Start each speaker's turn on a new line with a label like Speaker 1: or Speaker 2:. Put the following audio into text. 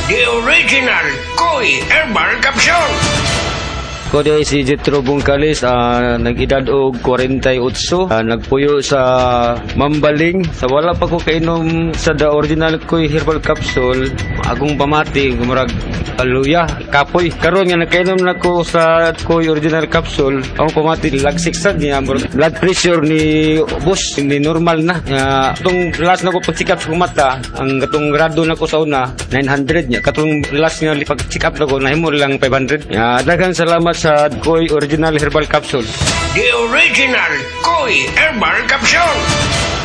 Speaker 1: The original Koy Herbal Capsule.
Speaker 2: Ko di si Jetro Bungkalis, nag-edad og 48, nagpuyo sa Mambaling. Sa wala pa ko kainom sa the original Koy Herbal Capsule, agong pamati, gumurag aluya, kapoy. Karon nga nakainom na ko sa Koy Original Capsule, ang pamati lagsik sad niya, blood pressure ni boss, ni normal na. Itong last na ko pag-check up sa mata, ang katong grado na ko sa una, 900 niya. Katong last nga pag-check up na ko, nahimo lang 500. Daghang salamat sa Koy Original Herbal Capsule.
Speaker 1: The original Koy Herbal Capsule.